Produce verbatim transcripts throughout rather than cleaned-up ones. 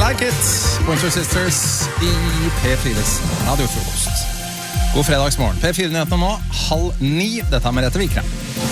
like it. Pointer Sisters i P fires radiofrokost. God fredagsmorgen. P fire-nyhetene nå, halv ni. Dette er Merete Vikrem.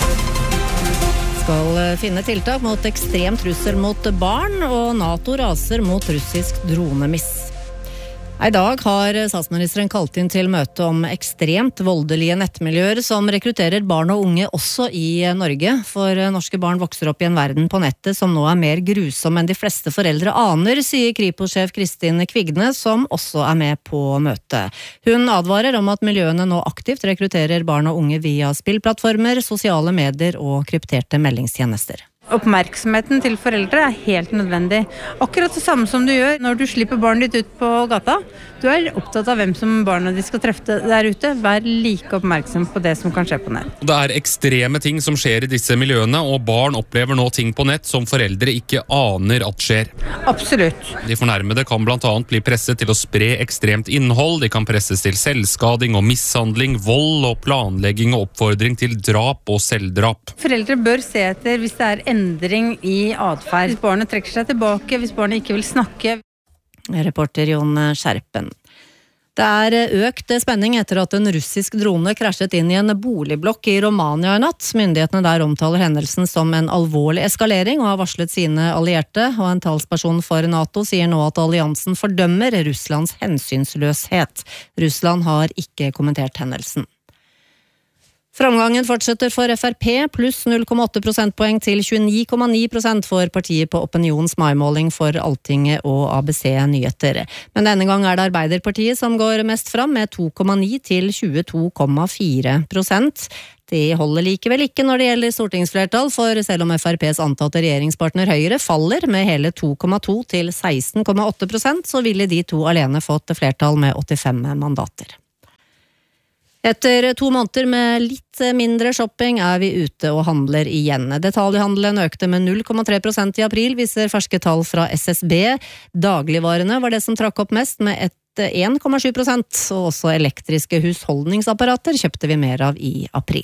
Skal finne tiltak mot ekstrem trussel mot barn, og NATO raser mot russisk dronemiss. I dag har statsministeren kalt inn til møte om ekstremt voldelige nettmiljøer som rekrutterer barn og unge også i Norge, for norske barn vokser opp i en verden på nettet som nå er mer grusom enn de fleste foreldre aner, sier Kripos-sjef Kristin Kvigne, som også er med på møtet. Hun advarer om at miljøene nå aktivt rekrutterer barn og unge via spillplattformer, sosiale medier og krypterte meldingstjenester. Oppmerksomheten til foreldre er helt nødvendig. Akkurat det samme som du gjør når du slipper barnet ditt ut på gata. Du er opptatt av hvem som barna de skal treffe der ute. Vær like oppmerksom på det som kan skje på nett. Det er ekstreme ting som skjer i disse miljøene, og barn opplever nå ting på nett som foreldre ikke aner at skjer. Absolutt. De fornærmede kan blant annet bli presset til å spre ekstremt innhold, de kan presses til selvskading og mishandling, vold og planlegging og oppfordring til drap og selvdrap. Foreldre bør se etter hvis det er endring i adferd. Hvis barnet trekker seg tilbake, hvis barnet ikke vil snakke. Reporter Jon Skjerpen. Det er økt spenning etter at en russisk drone krasjet inn i en boligblokk i Romania i natt. Myndighetene der omtaler hendelsen som en alvorlig eskalering og har varslet sine allierte, og en talsperson for NATO sier nå at alliansen fordømmer Russlands hensynsløshet. Russland har ikke kommentert hendelsen. Framgangen fortsetter for F R P, pluss null komma åtte prosentpoeng til tjueni komma ni prosent for partiet på Opinions maimåling for Alltinget og A B C Nyheter. Men denne gang er det Arbeiderpartiet som går mest fram med to komma ni til tjueto komma fire prosent. Det holder likevel ikke når det gjelder stortingsflertall, for selv om F R P's antatte regjeringspartner Høyre faller med hele to komma to til seksten komma åtte prosent, så ville de to alene fått flertall med åttifem mandater. Etter to måneder med litt mindre shopping er vi ute og handler igjen. Detaljhandelen økte med null komma tre prosent i april, viser ferske tall fra S S B. Dagligvarene var det som trakk opp mest med et en komma sju prosent, og også elektriske husholdningsapparater kjøpte vi mer av i april.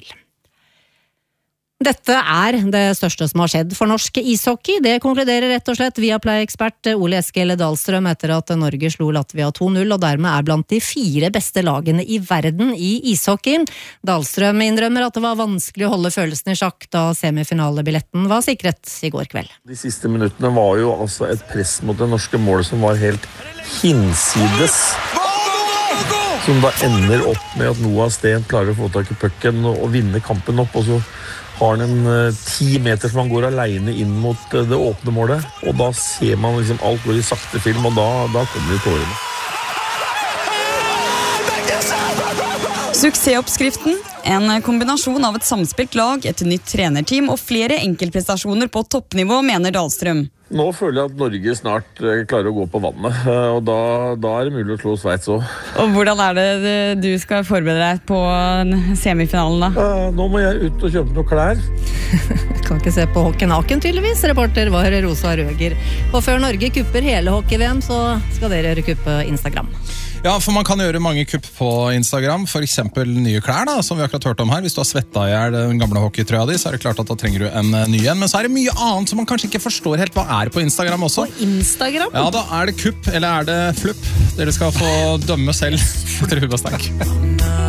Dette er det største som har skjedd for norsk ishockey. Det konkluderer rett og slett Viaplay-ekspert Ole Eskil Dahlstrøm etter at Norge slo Latvia to null, og dermed er blant de fire beste lagene i verden i ishockey. Dahlstrøm innrømmer at det var vanskelig å holde følelsen i sjakk da semifinalebilletten var sikret i går kveld. De siste minuttene var jo altså et press mot det norske målet som var helt hinsides. Som da ender opp med at Noah Steen klarer å få tak i pucken og vinne kampen opp, og så har han en ti meter som han går alene inn mot det åpne målet, og da ser man liksom alt går i sakte film, og da, da kommer det tårene. Suksessoppskriften, en kombinasjon av et samspilt lag, et nytt trenerteam og flere enkeltprestasjoner på toppnivå, mener Dahlstrøm. Nå føler jeg at Norge snart klarer å gå på vannet, og da, da er det mulig å slå Sveits også. Og hvordan er det du skal forberede deg på semifinalen da? Nå må jeg ut og kjøpe noen klær. Kan ikke se på hockey naken tydeligvis, reporter var Rosa Røger. Og før Norge kupper hele hockey-V M, så skal dere kuppe Instagram. Ja, for man kan gjøre mange kupp på Instagram, for eksempel nye klær da, som vi akkurat hørt om her. Hvis du har svettet i hjel den gamle hockeytrøya di, så er det klart at da trenger du en ny en. Men så er det mye annet som man kanskje ikke forstår helt hva er på Instagram også. På Instagram? Ja, da er det kupp, eller er det flupp? Dere skal få dømme selv. Etter Hubastak.